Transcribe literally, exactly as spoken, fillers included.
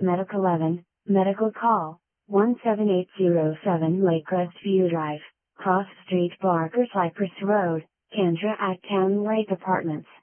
Medic eleven, Medical Call, one seven eight zero seven Lakecrest View Drive, Cross Street Barker Cypress Road, Kendra at Town Lake Apartments.